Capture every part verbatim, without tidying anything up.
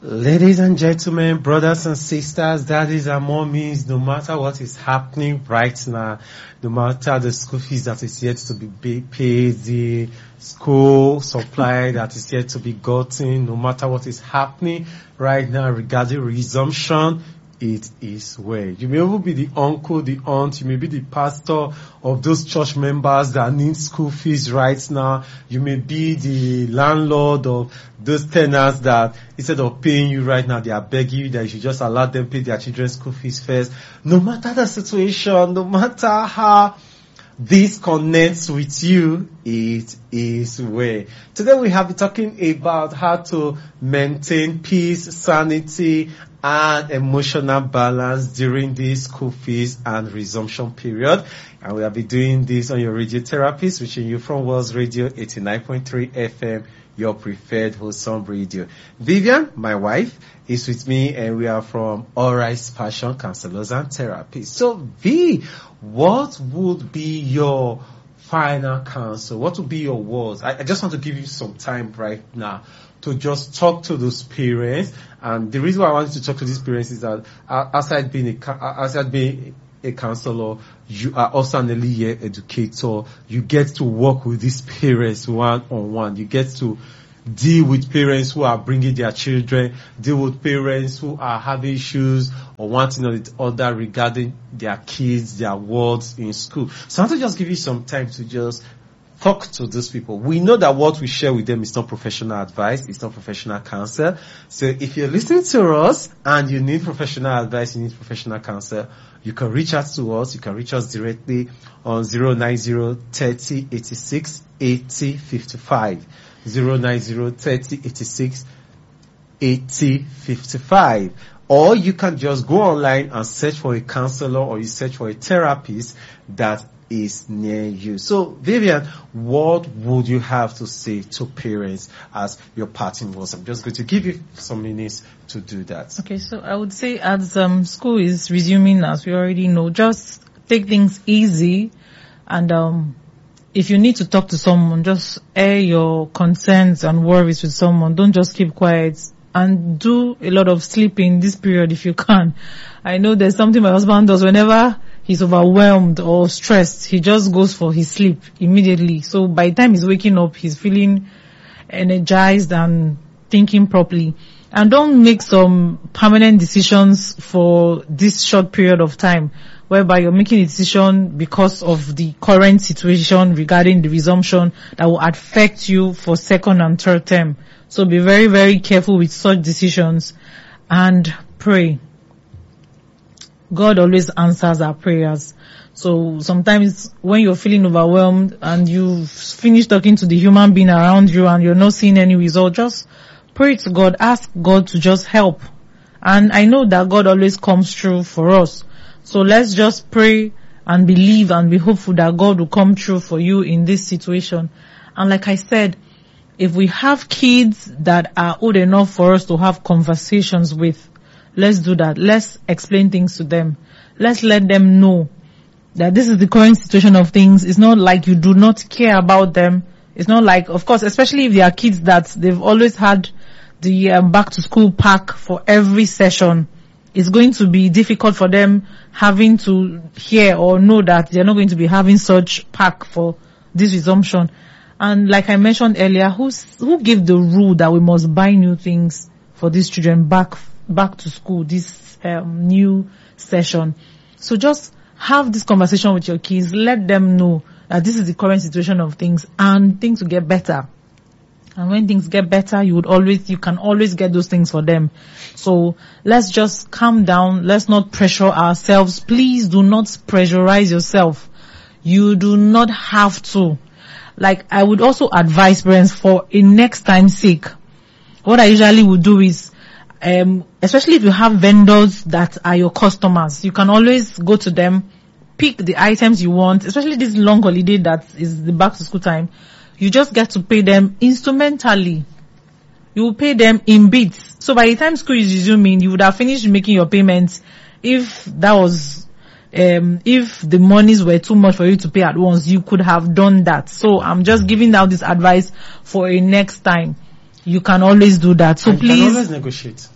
Ladies and gentlemen, brothers and sisters, daddies and mommies, no matter what is happening right now, no matter the school fees that is yet to be paid, the school supply that is yet to be gotten, no matter what is happening right now regarding resumption, it is well. You may even be the uncle, the aunt, you may be the pastor of those church members that need school fees right now. You may be the landlord of those tenants that instead of paying you right now, they are begging you that you should just allow them pay their children's school fees first. No matter the situation, no matter how this connects with you, it is well. Today we have been talking about how to maintain peace, sanity, and emotional balance during this school fees and resumption period. And we have been doing this on your radio therapist, reaching you from World's Radio eighty-nine point three F M, your preferred wholesome radio. Vivian, my wife, is with me, and we are from All Rise Passion Counselors and Therapists. So, V, what would be your final counsel? What would be your words? I, I just want to give you some time right now to just talk to those parents. And the reason why I wanted to talk to these parents is that uh, outside being a, outside being a counselor, you are also an early year educator. You get to work with these parents one on one. You get to deal with parents who are bringing their children, deal with parents who are having issues or wanting or the other regarding their kids, their words in school. So I want to just give you some time to just talk to those people. We know that what we share with them is not professional advice, it's not professional counsel. So if you're listening to us and you need professional advice, you need professional counsel, you can reach out to us. You can reach us directly on zero nine zero thirty eighty-six eighty fifty-five. zero nine zero thirty eighty-six eighty fifty-five. Or you can just go online and search for a counselor, or you search for a therapist that is near you. So, Vivian, what would you have to say to parents as your parting words? I'm just going to give you some minutes to do that. Okay, so I would say as um, school is resuming, as we already know, just take things easy, and um, if you need to talk to someone, just air your concerns and worries with someone. Don't just keep quiet, and do a lot of sleeping this period if you can. I know there's something my husband does whenever he's overwhelmed or stressed. He just goes for his sleep immediately. So by the time he's waking up, he's feeling energized and thinking properly. And don't make some permanent decisions for this short period of time, whereby you're making a decision because of the current situation regarding the resumption that will affect you for second and third term. So be very, very careful with such decisions and pray. God always answers our prayers. So sometimes when you're feeling overwhelmed and you've finished talking to the human being around you and you're not seeing any result, just pray to God. Ask God to just help. And I know that God always comes through for us. So let's just pray and believe and be hopeful that God will come through for you in this situation. And like I said, if we have kids that are old enough for us to have conversations with, let's do that. Let's explain things to them. Let's let them know that this is the current situation of things. It's not like you do not care about them. It's not like, of course, especially if they are kids that they've always had the um, back to school pack for every session. It's going to be difficult for them having to hear or know that they're not going to be having such pack for this resumption. And like I mentioned earlier, who's, who gave the rule that we must buy new things for these children back back to school, this um, new session? So just have this conversation with your kids. Let them know that this is the current situation of things and things will get better. And when things get better, you would always, you can always get those things for them. So let's just calm down. Let's not pressure ourselves. Please do not pressurize yourself. You do not have to. Like, I would also advise parents, for a next time's sake, what I usually would do is, um, especially if you have vendors that are your customers, you can always go to them, pick the items you want, especially this long holiday that is the back to school time. You just get to pay them instrumentally. You will pay them in bits. So by the time school is resuming, you would have finished making your payments. If that was, um, if the monies were too much for you to pay at once, you could have done that. So I'm just giving out this advice for a next time. You can always do that. So and please. You can always negotiate.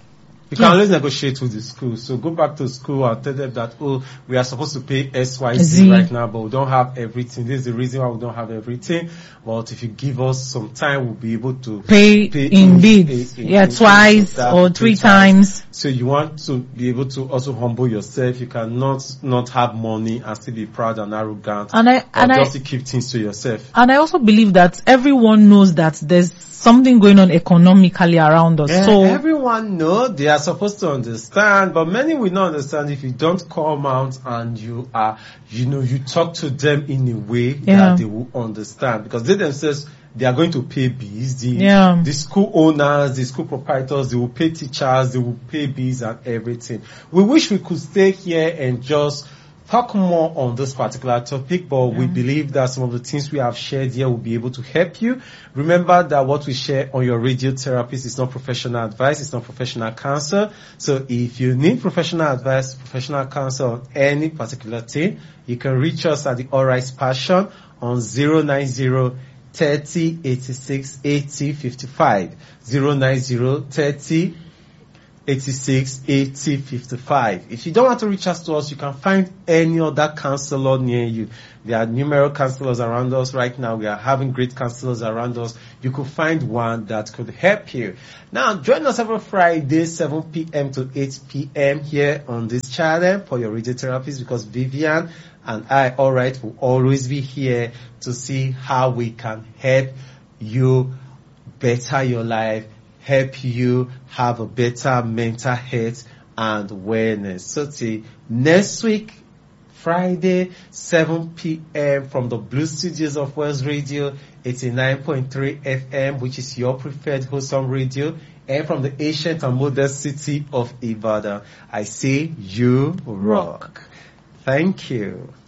You can Yeah. always negotiate with the school. So go back to school and tell them that, oh, we are supposed to pay X, Y, Z Z. right now, but we don't have everything. This is the reason why we don't have everything. But if you give us some time, we'll be able to Pay in bids. in- Yeah, in- twice that, or three times. So you want to be able to also humble yourself. You cannot not have money and still be proud and arrogant. And I- or and I- just to keep things to yourself. And I also believe that everyone knows that there's something going on economically around us. Yeah, So everyone know they are supposed to understand, but many will not understand if you don't come out and you are, you know, you talk to them in a way Yeah. that they will understand, because they themselves, they are going to pay bills. The, Yeah. the school owners, the school proprietors, they will pay teachers, they will pay bills and everything. We wish we could stay here and just talk more on this particular topic, but we believe that some of the things we have shared here will be able to help you. Remember that what we share on your radio therapist is not professional advice, it's not professional counsel. So if you need professional advice, professional counsel on any particular thing, you can reach us at the All Right Passion on zero nine zero thirty eighty-six eighty fifty-five. zero nine zero thirty eighty-six eighty fifty-five. If you don't want to reach us to us, you can find any other counselor near you. There are numerous counselors around us right now. We are having great counselors around us. You could find one that could help you. Now, join us every Friday, seven p.m. to eight p.m. here on this channel for your radio therapist, because Vivian and I, all right, will always be here to see how we can help you better your life, help you have a better mental health and wellness. So till next week, Friday, seven p.m. from the Blue Studios of Wells Radio, eighty-nine point three F M, which is your preferred wholesome radio, and from the ancient and modern city of Ibadan. I say you rock. Thank you.